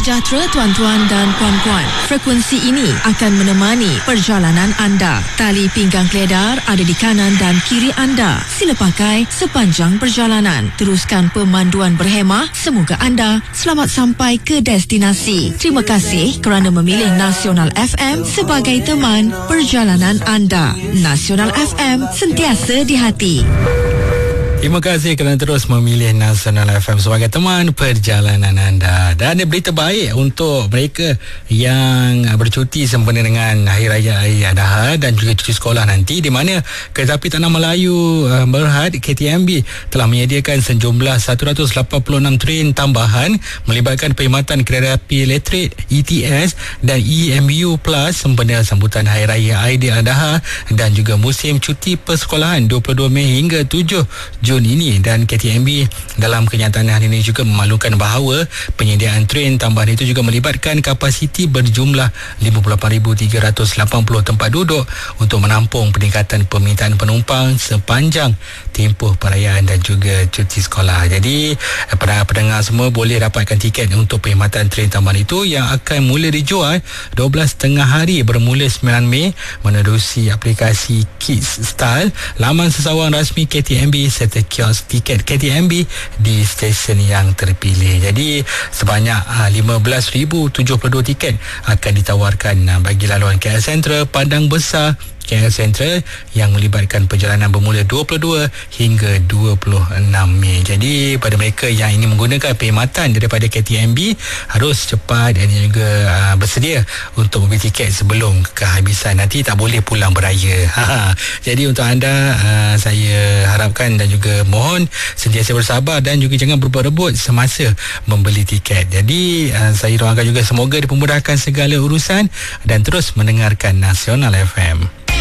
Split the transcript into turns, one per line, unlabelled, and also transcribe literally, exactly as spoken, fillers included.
sejahtera tuan-tuan dan puan-puan. Frekuensi ini akan menemani perjalanan anda. Tali pinggang keledar ada di kanan dan kiri anda. Sila pakai sepanjang perjalanan. Teruskan pemanduan berhemah. Semoga anda selamat sampai ke destinasi. Terima kasih kerana memilih Nasional F M sebagai teman perjalanan anda. Nasional F M, sentiasa di hati.
Terima kasih kerana terus memilih Nasional F M sebagai teman perjalanan anda. Dan ada berita baik untuk mereka yang bercuti sempena dengan Hari Raya Aidiladha dan juga cuti sekolah nanti, di mana Kereta Api Tanah Melayu uh, Berhad K T M B telah menyediakan sejumlah seratus lapan puluh enam train tambahan melibatkan perkhidmatan kereta api elektrik E T S dan E M U Plus sempena sambutan Hari Raya Aidiladha dan juga musim cuti persekolahan dua puluh dua Mei hingga tujuh Jun ini. Dan K T M B dalam kenyataan hari ini juga memaklumkan bahawa penyediaan train tambahan itu juga melibatkan kapasiti berjumlah lima puluh lapan ribu tiga ratus lapan puluh tempat duduk untuk menampung peningkatan permintaan penumpang sepanjang tempoh perayaan dan juga cuti sekolah. Jadi para pendengar semua boleh dapatkan tiket untuk perkhidmatan train tambahan itu yang akan mula dijual dua belas tengah hari bermula sembilan Mei menerusi aplikasi Kids Style, laman sesawang rasmi K T M B serta kios tiket K T M B di stesen yang terpilih. Jadi sebanyak uh, lima belas ribu tujuh puluh dua tiket akan ditawarkan uh, bagi laluan K L Sentral, Padang Besar, K L Sentral yang melibatkan perjalanan bermula dua puluh dua hingga dua puluh enam Mei. Jadi pada mereka yang ingin menggunakan perkhidmatan daripada K T M B harus cepat dan juga uh, bersedia untuk membeli tiket sebelum kehabisan. Nanti tak boleh pulang beraya. Jadi untuk anda uh, saya harapkan dan juga mohon sentiasa bersabar dan juga jangan berebut-rebut semasa membeli tiket. Jadi uh, saya doakan juga semoga dipermudahkan segala urusan dan terus mendengarkan Nasional F M.